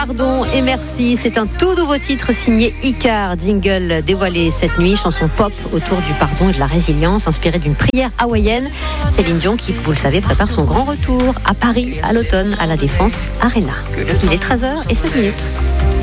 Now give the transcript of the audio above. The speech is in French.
Pardon et merci, c'est un tout nouveau titre signé Icar, jingle dévoilé cette nuit, chanson pop autour du pardon et de la résilience, inspirée d'une prière hawaïenne. Céline Dion qui, vous le savez, prépare son grand retour à Paris à l'automne à la Défense Arena. Il est 13h07.